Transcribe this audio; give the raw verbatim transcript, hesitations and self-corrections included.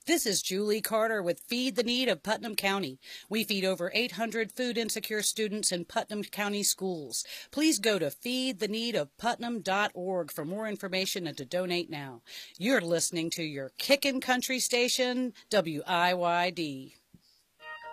This is Julie Carter with Feed the Need of Putnam County. We feed over eight hundred food insecure students in Putnam County schools. Please go to feed the need of putnam dot org for more information and to donate now. You're listening to your Kickin' Country station, W I Y D.